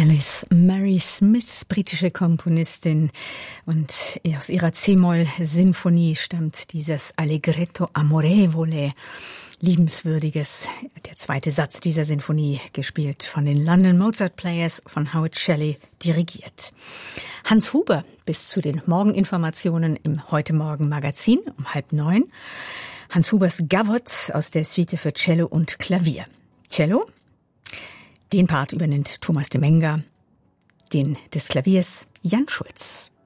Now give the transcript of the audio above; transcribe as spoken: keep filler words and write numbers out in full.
Alice Mary Smith, britische Komponistin, und aus ihrer C-Moll-Sinfonie stammt dieses Allegretto amorevole, liebenswürdiges, der zweite Satz dieser Sinfonie, gespielt von den London Mozart Players, von Howard Shelley dirigiert. Hans Huber bis zu den Morgeninformationen im Heute-Morgen-Magazin um halb neun. Hans Hubers Gavotte aus der Suite für Cello und Klavier. Cello, den Part übernimmt Thomas de Menger, den des Klaviers Jan Schulz.